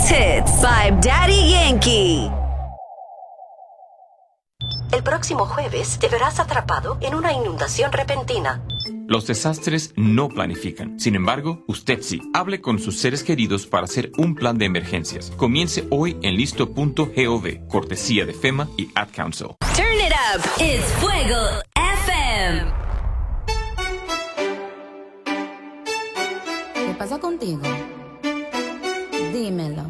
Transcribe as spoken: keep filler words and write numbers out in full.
Greatest Hits by Daddy Yankee. El próximo jueves te verás atrapado en una inundación repentina. Los desastres no planifican. Sin embargo, usted sí. Hable con sus seres queridos para hacer un plan de emergencias. Comience hoy en listo punto gov, cortesía de FEMA y Ad Council. Turn it up. It's Fuego F M. ¿Qué pasa contigo? Dímelo.